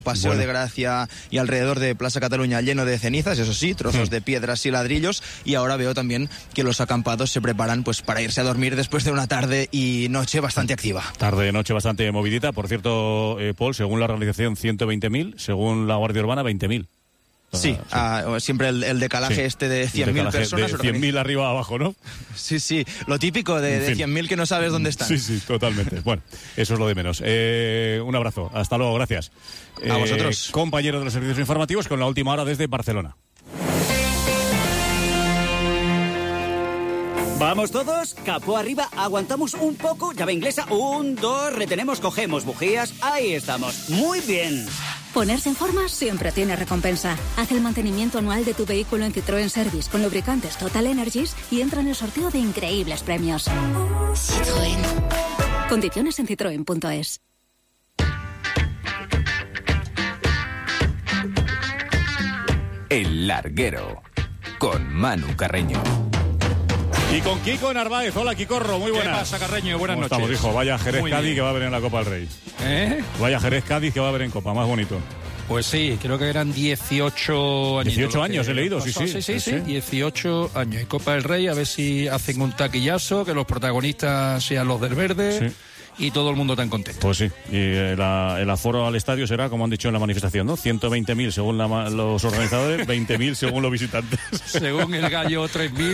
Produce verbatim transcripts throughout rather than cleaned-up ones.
Paseo bueno. de Gracia y alrededor de Plaza Cataluña lleno de cenizas, eso sí, trozos mm. de piedras y ladrillos, y ahora veo también que los acampados se preparan pues para irse a dormir después de una tarde y noche bastante activa. Tarde y noche bastante movidita, por cierto, eh, Paul, según la realización ciento veinte mil, según la Guardia Urbana veinte mil. Sí, ah, sí. Uh, siempre el, el decalaje sí. este de cien mil personas. De cien mil arriba abajo, ¿no? Sí, sí, lo típico de, de cien mil que no sabes dónde están. Sí, sí, totalmente. Bueno, eso es lo de menos. Eh, un abrazo, hasta luego, gracias. A eh, vosotros. Compañero de los servicios informativos con la última hora desde Barcelona. ¿Vamos todos? Capó arriba, aguantamos un poco, llave inglesa, un, dos, retenemos, cogemos bujías, ahí estamos. Muy bien. Ponerse en forma siempre tiene recompensa. Haz el mantenimiento anual de tu vehículo en Citroën Service con lubricantes Total Energies y entra en el sorteo de increíbles premios. Citroën. Condiciones en citroen punto es. El Larguero, con Manu Carreño. Y con Kiko Narváez. Hola, Kikorro, muy buenas. ¿Qué pasa, Carreño? Buenas ¿Cómo noches. Estamos, hijo. Vaya Jerez Cádiz que va a haber en la Copa del Rey. ¿Eh? Vaya Jerez Cádiz que va a haber en Copa, más bonito. Pues sí, creo que eran dieciocho años. dieciocho años he leído, sí, sí. Sí, sí, sí, dieciocho años. En Copa del Rey, a ver si hacen un taquillazo, que los protagonistas sean los del verde. Sí. Y todo el mundo tan contento. Pues sí, y el, el aforo al estadio será, como han dicho en la manifestación, ¿no? ciento veinte mil según la, los organizadores, veinte mil según los visitantes. Según el gallo, tres mil.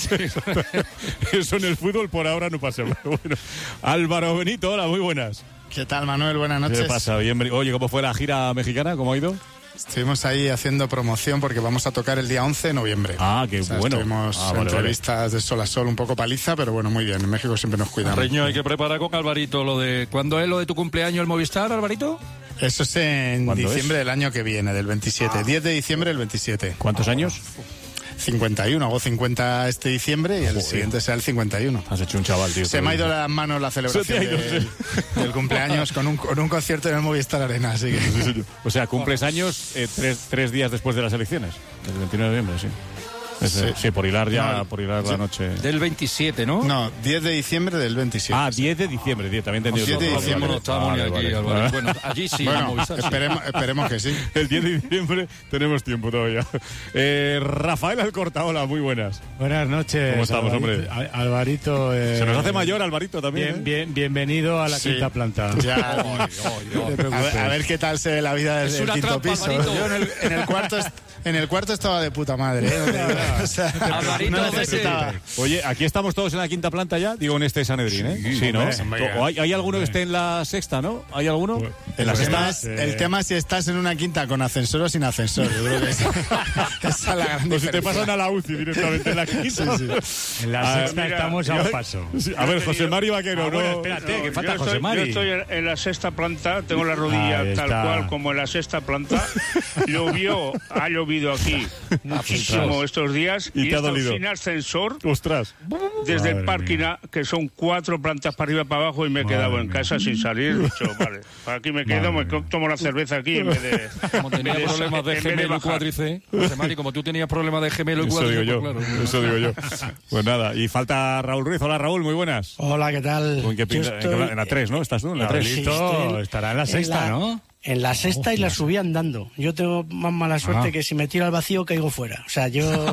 Eso en el fútbol por ahora no pasa. Bueno, Álvaro Benito, hola, muy buenas. ¿Qué tal, Manuel? Buenas noches. ¿Qué pasa? Bienvenido. Oye, ¿cómo fue la gira mexicana? ¿Cómo ha ido? Estuvimos ahí haciendo promoción porque vamos a tocar el día once de noviembre. Ah, qué o sea, bueno. Estuvimos ah, vale, entrevistas vale. de sol a sol, un poco paliza, pero bueno, muy bien. En México siempre nos cuidamos. Reño, hay que preparar con Alvarito lo de... ¿Cuándo es lo de tu cumpleaños el Movistar, Alvarito? Eso es en diciembre es? del año que viene, del veintisiete. Ah. diez de diciembre del veintisiete. ¿Cuántos años? cincuenta y uno, hago cincuenta este diciembre y el Joder. siguiente será el cincuenta y uno. Has hecho un chaval, tío. Se me ha ido de las manos la celebración ido, del, sí. del cumpleaños con un, con un concierto en el Movistar Arena, así que... Sí, sí. O sea, cumples años eh, tres, tres días después de las elecciones, el veintinueve de noviembre, sí. Ese, sí. sí, por hilar ya, no, por hilar sí. la noche. Del veintisiete, ¿no? No, diez de diciembre del veintisiete. Ah, diez de diciembre, diez, también entendido. diez de todo. diciembre. No estábamos ni aquí, Álvaro. Bueno, allí sí. Bueno, esperemos, esperemos que sí. El diez de diciembre tenemos tiempo todavía. Eh, Rafael Alcorta, hola, muy buenas. Buenas noches. ¿Cómo estamos, Alvarito, hombre? Alvarito. Eh, Se nos hace mayor, Alvarito, también. Bien, ¿eh? bien, bienvenido a la sí. quinta planta. Ya. oh, oh, oh. A, ver, a ver qué tal se ve la vida desde el quinto trampa, piso. Yo en el, en el cuarto... En el cuarto estaba de puta madre, ¿eh? O sea, no necesitaba. Oye, aquí estamos todos en la quinta planta ya, digo en este Sanedrín, ¿eh? Sí, sí ¿no? O hay, hay alguno que esté en la sexta, ¿no? ¿Hay alguno? Pues, en la el, tema es, eh... el tema es si estás en una quinta con ascensor o sin ascensor. Yo creo que esa, esa es la gran Pues si te pasan a la U C I directamente en la quinta. Sí, sí. En la a sexta ver, estamos a un paso. Sí, a ver, José Mari Vaquero, ah, bueno, no. Espérate, no, que falta José estoy, Mari. Yo estoy en la sexta planta, tengo la rodilla tal cual como en la sexta planta. Llovió, ha llovido aquí muchísimo estos días y, y te ha dolido sin ascensor. Ostras. Desde Madre el parking, mía. que son cuatro plantas para arriba para abajo y me he Madre quedado en mía. casa sin salir. Dicho, vale, aquí me quedo, Madre me tomo la cerveza aquí en vez de... Como tenía de, problemas de gemelo y cuádriceps, José Mari, como tú tenías problemas de gemelo y cuádriceps. Eso digo yo, pues claro. eso digo yo. Pues nada, y falta Raúl Ruiz. Hola, Raúl, muy buenas. Hola, ¿qué tal? ¿En, qué pinta, estoy... en la tres, ¿no? ¿Estás tú en la tres? Sí, estoy... Estará en la sexta, en la... ¿no? En la sexta oh, y la subí andando. Yo tengo más mala suerte ah. que si me tiro al vacío caigo fuera. O sea, yo...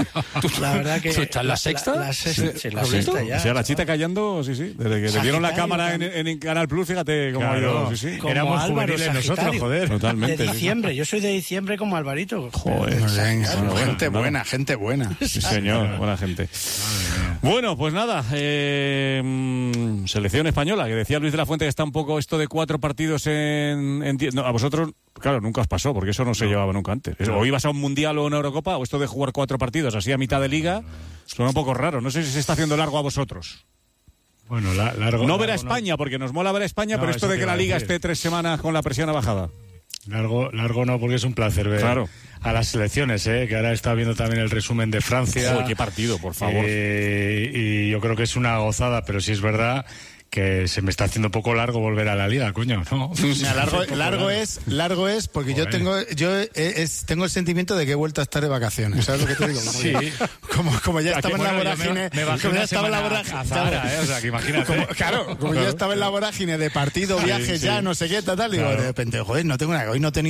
la verdad que... ¿Tú estás en la sexta? La, la, sexta, sí, la sexta ya. O sea, la chita callando, sí, sí. Desde que le dieron la cámara en, en, en Canal Plus, fíjate cómo claro. ha ido. Sí, sí. Como Éramos Álvaro, juveniles nosotros, joder. Totalmente. De diciembre. Yo soy de diciembre como Alvarito. Joder. Bueno, gente bueno, buena, gente buena. Sí, señor. Buena gente. Bueno, pues nada. Eh, selección española, que decía Luis de la Fuente que está un poco esto de cuatro partidos en... en no, a vosotros... Claro, nunca os pasó, porque eso no se no. llevaba nunca antes. No. O ibas a un Mundial o una Eurocopa, o esto de jugar cuatro partidos así a mitad de liga, suena un poco raro. No sé si se está haciendo largo a vosotros. Bueno, la, largo... No ver a largo, España, no. porque nos mola ver a España, no, pero esto de que la liga decir. esté tres semanas con la presión a bajada. Largo, largo no, porque es un placer ver claro. a las selecciones, ¿eh? Que ahora está viendo también el resumen de Francia. Joder, qué partido, por favor. Eh, y yo creo que es una gozada, pero sí es verdad que se me está haciendo un poco largo volver a la liga, coño, ¿no? Mira, largo, largo es, largo es porque Joder. yo tengo, yo es, tengo el sentimiento de que he vuelto a estar de vacaciones, ¿sabes lo que te digo? Como, sí. como, como ya estaba bueno, en la vorágine, me, me como ya estaba en la vorágine, a Zahara, ¿eh? O sea, que imagínate. Como, claro, como claro. ya estaba en la vorágine de partido, viajes, sí, sí. ya no sé qué, tal, tal, digo, claro. de repente, joder, no tengo nada, hoy no tenía